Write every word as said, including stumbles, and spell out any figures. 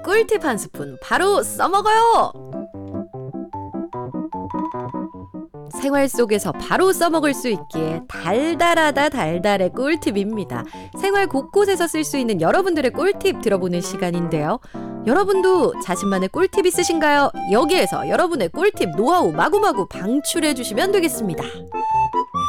꿀팁 한 스푼 바로 써먹어요. 생활 속에서 바로 써먹을 수 있기에 달달하다 달달의 꿀팁입니다. 생활 곳곳에서 쓸 수 있는 여러분들의 꿀팁 들어보는 시간인데요. 여러분도 자신만의 꿀팁 있으신가요? 여기에서 여러분의 꿀팁 노하우 마구마구 방출해 주시면 되겠습니다.